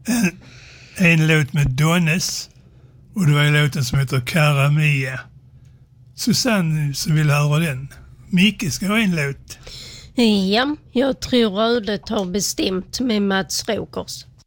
en låt med Donnes och det var en låten som heter Cara Mia. Susanne som vill höra den. Micke ska ha en låt. Ja, jag tror Rödet har bestämt med Mats Råkers.